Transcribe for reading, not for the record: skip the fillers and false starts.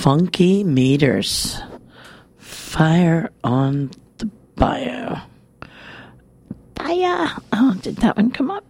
Funky Meters. Fire on the Bio. Bio. Oh, did that one come up?